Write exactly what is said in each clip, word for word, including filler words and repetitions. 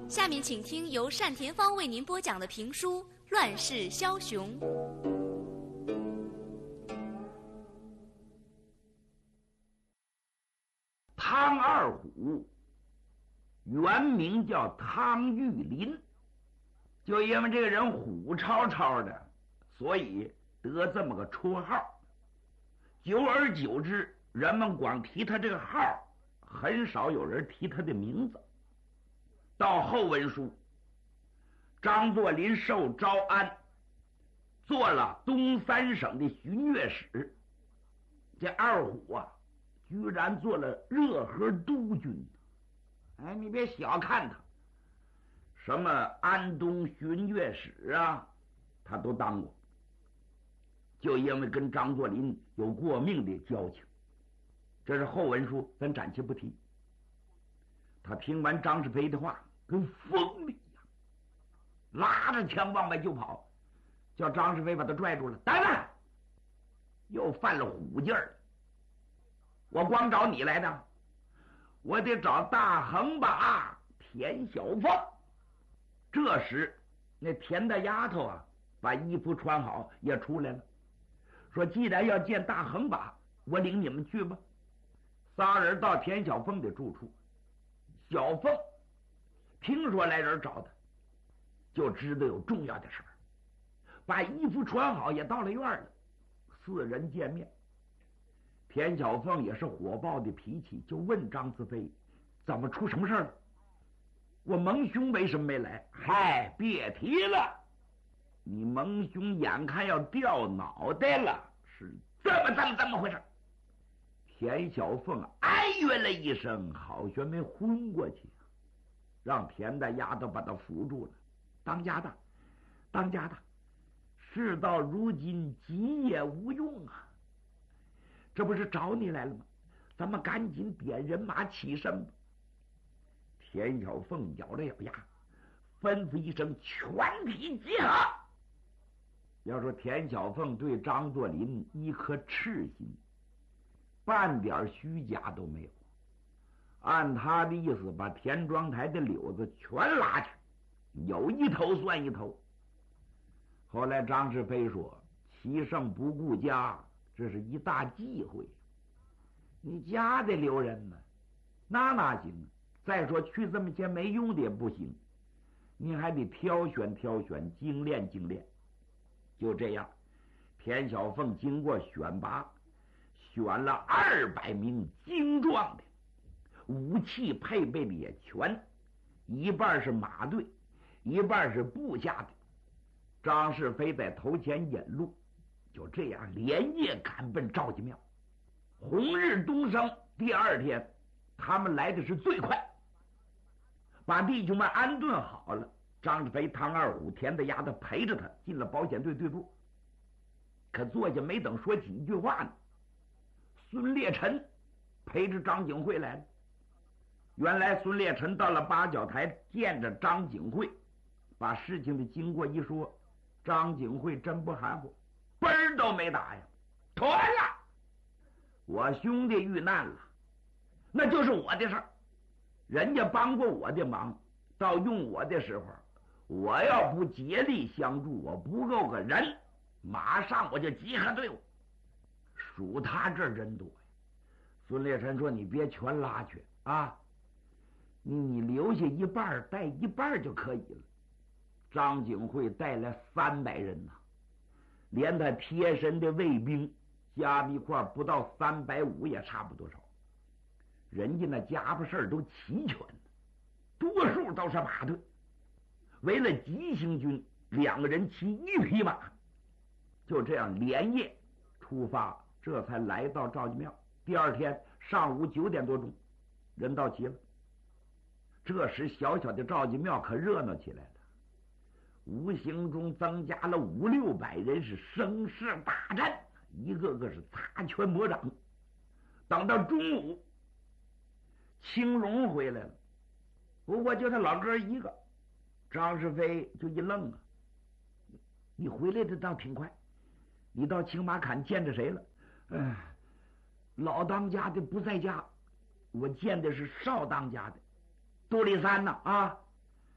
下面请听由单田芳为您播讲的评书《乱世枭雄》。 汤二虎原名叫汤玉麟，就因为这个人虎超超的，所以得这么个绰号。久而久之，人们光提他这个号，很少有人提他的名字。到后文书，张作霖受招安，做了东三省的巡阅使。这二虎啊，居然做了热河督军。哎，你别小看他，什么安东巡阅使啊，他都当过。就因为跟张作霖有过命的交情，这是后文书，咱暂且不提。他听完张世飞的话，跟疯了一样，拉着枪往外就跑，叫张世飞把他拽住了。等等，又犯了虎劲儿。我光找你来的，我得找大横把田小凤。这时那田大丫头啊，把衣服穿好也出来了，说既然要见大横把，我领你们去吧。仨人到田小凤的住处，小凤听说来人找他，就知道有重要的事儿，把衣服穿好也到了院了。四人见面，田小凤也是火爆的脾气，就问张子飞怎么出什么事了？我蒙兄为什么没来？嗨，别提了，你蒙兄眼看要掉脑袋了，是这么这么这么回事。田小凤哎呦了一声，好像没昏过去，让田大丫头把他扶住了。当家的，当家的，事到如今急也无用啊，这不是找你来了吗？咱们赶紧点人马起身吧。田小凤咬了咬牙，吩咐一声全体集合。要说田小凤对张作霖一颗赤心，半点虚假都没有。按他的意思，把田庄台的柳子全拉去，有一头算一头。后来张世飞说，欺胜不顾家，这是一大忌讳。你家得留人呢，那哪行啊？再说去这么些没用的也不行，你还得挑选挑选，精炼精炼。就这样，田小凤经过选拔，选了二百名精壮的，武器配备的也全，一半是马队，一半是部下的。张世飞在头前引路，就这样连夜赶奔赵家庙。红日东升，第二天他们来的是最快，把弟兄们安顿好了。张世飞、唐二虎、田大丫头陪着他进了保险队队部，可坐下没等说几句话呢，孙烈臣陪着张景惠来了。原来孙烈臣到了八角台，见着张景惠，把事情的经过一说，张景惠真不含糊，嘣儿都没打呀，妥了，我兄弟遇难了，那就是我的事儿，人家帮过我的忙，到用我的时候，我要不竭力相助，我不够个人，马上我就集合队伍。数他这人多呀。孙烈臣说，你别全拉去啊，你你留下一半，带一半就可以了。张景惠带来三百人呐、啊，连他贴身的卫兵加一块不到三百五也差不多少。人家那家伙事儿都齐全，多数都是马队。为了急行军，两个人骑一匹马，就这样连夜出发，这才来到赵家庙。第二天上午九点多钟，人到齐了。这时小小的赵家庙可热闹起来了，无形中增加了五六百人，是声势大振，一个个是擦拳魔掌。等到中午，青龙回来了，不过就他老哥一个。张世飞就一愣啊，你回来的倒挺快，你到青马坎见着谁了？哎，老当家的不在家，我见的是少当家的杜立三呢啊。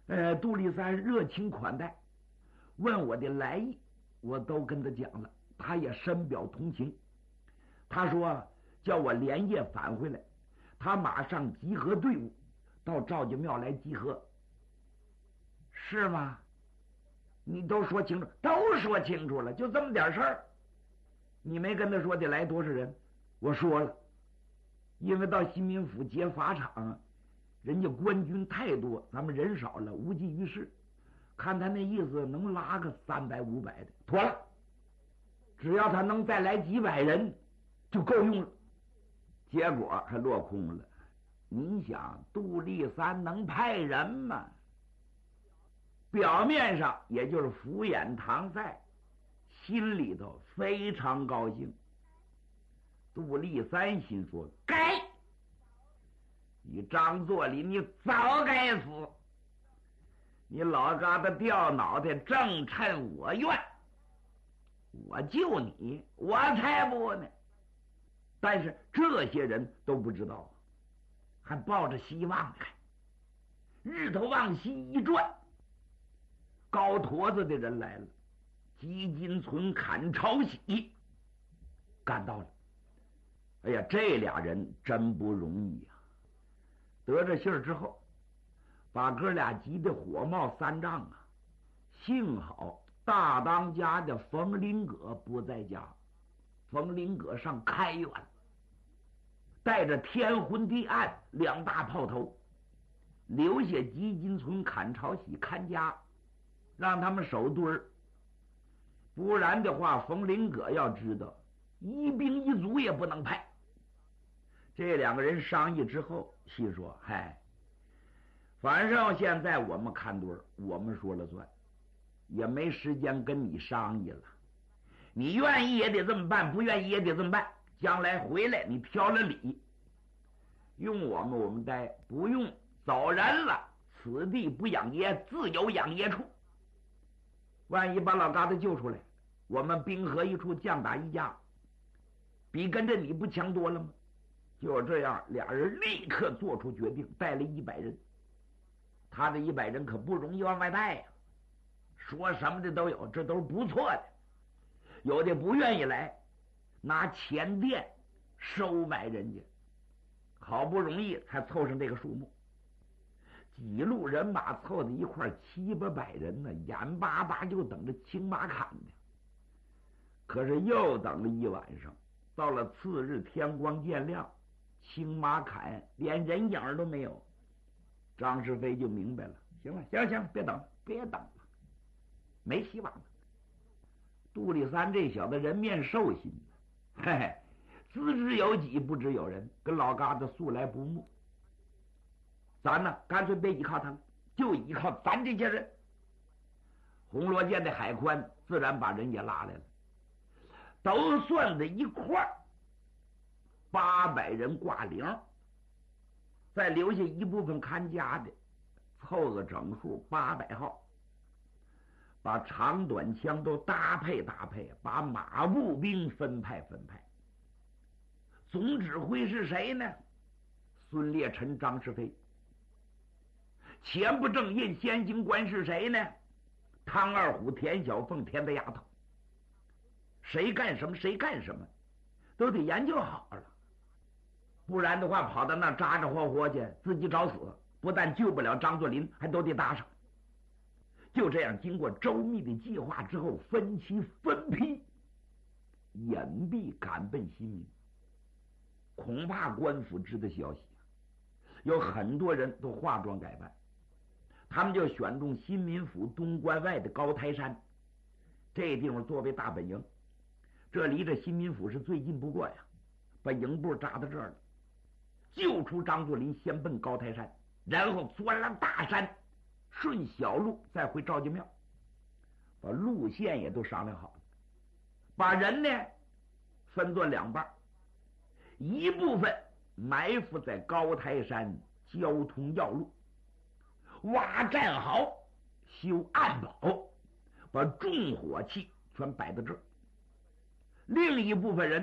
呃，杜立三热情款待，问我的来意，我都跟他讲了，他也深表同情。他说叫我连夜返回来，他马上集合队伍到赵家庙来集合。是吗？你都说清楚，都说清楚了，就这么点事儿。你没跟他说得来多少人？我说了，因为到新民府劫法场，人家官军太多，咱们人少了，无济于事。看他那意思，能拉个三百五百的，妥了。只要他能再来几百人，就够用了。结果还落空了。你想，杜立三能派人吗？表面上也就是敷衍搪塞，心里头非常高兴。杜立三心说：该，你张作霖，你早该死！你老疙瘩掉脑袋，正趁我愿，我救你，我才不呢！但是这些人都不知道，还抱着希望看。日头往西一转，高坨子的人来了，吉金存、砍朝喜赶到了。哎呀，这俩人真不容易呀！得着信儿之后，把哥俩急得火冒三丈啊！幸好大当家的冯林阁不在家，冯林阁上开元，带着天昏地暗两大炮头，留下吉金存、砍朝喜看家，让他们守堆儿。不然的话，冯林阁要知道，一兵一卒也不能派。这两个人商议之后，心说：嗨，反正现在我们看堆儿，我们说了算，也没时间跟你商议了。你愿意也得这么办，不愿意也得这么办。将来回来你挑了理，用我们我们待，不用走人了。此地不养爷，自有养爷处。万一把老疙瘩救出来，我们兵合一处，将打一家，比跟着你不强多了吗？就这样，俩人立刻做出决定，带了一百人。他这一百人可不容易往外带呀、啊，说什么的都有，这都是不错的。有的不愿意来，拿钱垫收买人家，好不容易才凑上这个数目。几路人马凑在一块，七八百人呢，眼巴巴就等着青马砍呢。可是又等了一晚上，到了次日天光渐亮，青马砍连人影都没有。张世飞就明白了，行了，行行，别等了，别等了，没希望了。杜立三这小子人面兽心，嘿嘿，资之有己，不知有人，跟老疙瘩素来不睦。咱呢，干脆别依靠他们，就依靠咱这些人。红罗县的海宽自然把人也拉来了，都算在一块儿，八百人挂零，再留下一部分看家的，凑个整数八百号。把长短枪都搭配搭配，把马步兵分派分派。总指挥是谁呢？孙烈臣、张世飞。前不正印先行官是谁呢？汤二虎、田小凤、田大丫头。谁干什么谁干什么，都得研究好了，不然的话跑到那扎扎活活去，自己找死，不但救不了张作霖，还都得搭上。就这样，经过周密的计划之后，分期分批隐蔽赶奔新民。恐怕官府知道消息，有很多人都化妆改扮，他们就选中新民府东关外的高台山，这地方作为大本营，这离着新民府是最近不过呀，把营部扎到这儿了。救出张作霖，先奔高台山，然后钻了大山，顺小路再回赵家庙，把路线也都商量好了，把人呢分作两半，一部分埋伏在高台山交通要路，挖战壕，修暗堡，把重火器全摆到这儿；另一部分人